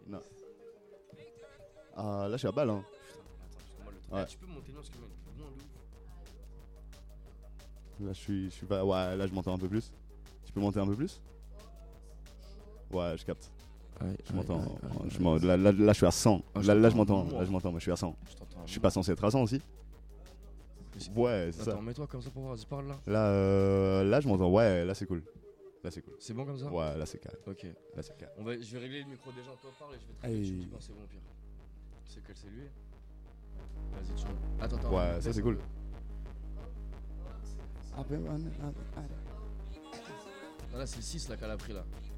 Non. Ah, là, je suis à balle, hein. Putain, attends, parce que moi, le truc. Ouais. Tu peux monter loin parce que moi, il est loin de ouf. Là, je suis pas. Ouais, là, je m'entends un peu plus. Tu peux monter un peu plus? Ouais, je capte. Je m'entends. Là, je suis à 100. Ah, je Là, je t'entends. m'entends. Là, je m'entends. Moi, je suis à 100. Je t'entends. Je suis pas censé être à 100 aussi? Ouais, c'est ça. Attends, mets-toi comme ça pour voir. Vas-y, parle là. Là, je m'entends. Ouais, là, c'est cool. Là, c'est cool. C'est bon comme ça? Ouais, là, c'est carré. Ok. Là, c'est carré. Je vais régler le micro déjà. Toi, parle et je vais te Aïe. régler. Tu me dis quand c'est bon, au pire. Tu sais quel c'est lui? Vas-y, tu vois. Attends. Ouais, ça, c'est cool. Ah, là, c'est le 6 là qu'elle a pris là.